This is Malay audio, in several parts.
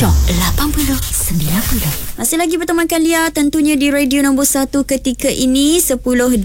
Shock 80-90. Masih lagi berteman kalian tentunya di radio nombor 1 ketika ini 10:22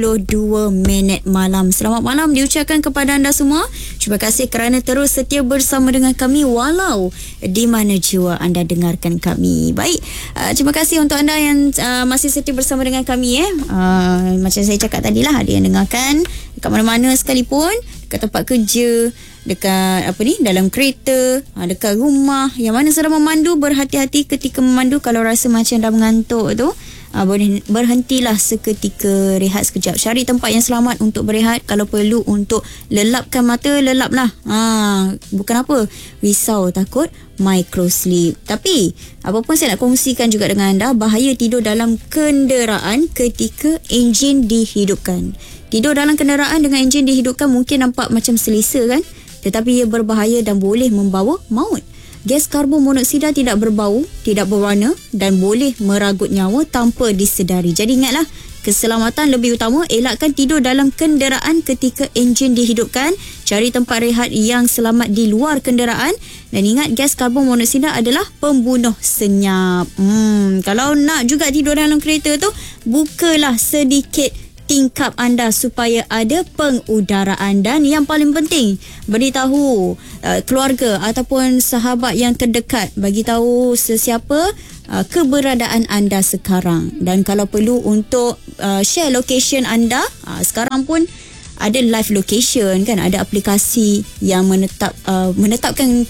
malam. Selamat malam diucapkan kepada anda semua. Terima kasih kerana terus setia bersama dengan kami walau di mana jua anda dengarkan kami. Baik, terima kasih untuk anda yang masih setia bersama dengan kami. Macam saya cakap tadilah, ada yang dengarkan dekat mana-mana sekalipun, dekat tempat kerja, dekat dalam kereta, dekat rumah, yang mana sedang memandu, berhati-hati ketika memandu. Kalau rasa macam dah mengantuk tu, berhentilah seketika, rehat sekejap, cari tempat yang selamat untuk berehat. Kalau perlu untuk lelapkan mata, lelaplah. Bukan apa, risau takut micro sleep. Tapi apa pun saya nak kongsikan juga dengan anda, bahaya tidur dalam kenderaan ketika enjin dihidupkan. Tidur dalam kenderaan dengan enjin dihidupkan mungkin nampak macam selesa kan, tetapi ia berbahaya dan boleh membawa maut. Gas karbon monoksida tidak berbau, tidak berwarna dan boleh meragut nyawa tanpa disedari. Jadi ingatlah, keselamatan lebih utama. Elakkan tidur dalam kenderaan ketika enjin dihidupkan. Cari tempat rehat yang selamat di luar kenderaan. Dan ingat, gas karbon monoksida adalah pembunuh senyap. Kalau nak juga tidur dalam kereta tu, bukalah sedikit tingkap anda supaya ada pengudaraan. Dan yang paling penting, beritahu keluarga ataupun sahabat yang terdekat, bagi tahu sesiapa keberadaan anda sekarang. Dan kalau perlu untuk share location anda, sekarang pun ada live location kan, ada aplikasi yang menetapkan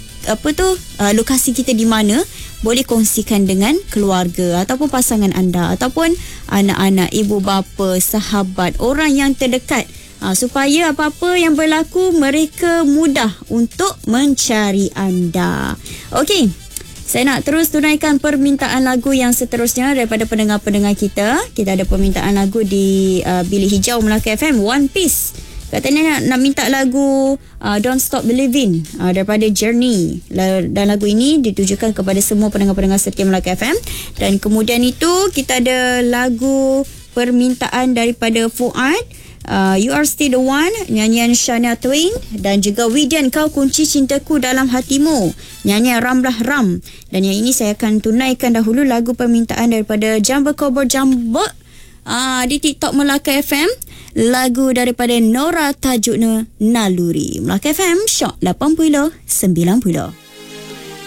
lokasi kita di mana. Boleh kongsikan dengan keluarga ataupun pasangan anda ataupun anak-anak, ibu bapa, sahabat, orang yang terdekat, supaya apa-apa yang berlaku mereka mudah untuk mencari anda. Okey, saya nak terus tunaikan permintaan lagu yang seterusnya daripada pendengar-pendengar kita. Kita ada permintaan lagu di Bilik Hijau Melaka FM, One Piece. Katanya nak minta lagu Don't Stop Believing daripada Journey. Dan lagu ini ditujukan kepada semua pendengar-pendengar setia Melaka FM. Dan kemudian itu kita ada lagu permintaan daripada Fuad, You Are Still The One, nyanyian Shania Twain. Dan juga Widian, Kau Kunci Cintaku Dalam Hatimu, nyanyian Ramlah Ram. Dan yang ini saya akan tunaikan dahulu lagu permintaan daripada Jamba Kobor Jamba di TikTok Melaka FM. Lagu daripada Nora, tajuknya Naluri. Melaka FM, Shock 80-90.